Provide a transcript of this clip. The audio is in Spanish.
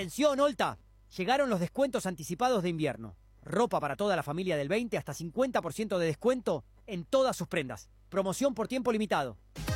Atención, Olta. Llegaron los descuentos anticipados de invierno. Ropa para toda la familia del 20 hasta 50% de descuento en todas sus prendas. Promoción por tiempo limitado.